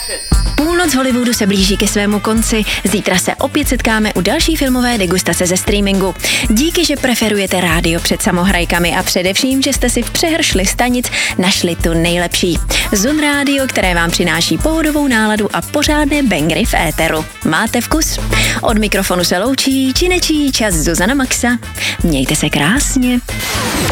Půlnoc Hollywoodu se blíží ke svému konci. Zítra se opět setkáme u další filmové degustace ze streamingu. Díky, že preferujete rádio před samohrajkami a především, že jste si v přehršli stanic našli tu nejlepší. Zun Rádio, které vám přináší pohodovou náladu a pořádné bangry v éteru. Máte vkus? Od mikrofonu se loučí činečí čas Zuzana Maxa. Mějte se krásně.